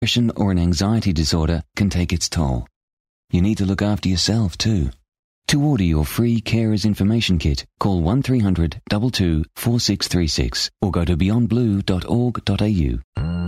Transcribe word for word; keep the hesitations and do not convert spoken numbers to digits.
depression or an anxiety disorder can take its toll. You need to look after yourself too. To order your free Carers Information Kit, call one three hundred two two four six three six or go to beyond blue dot org dot a u.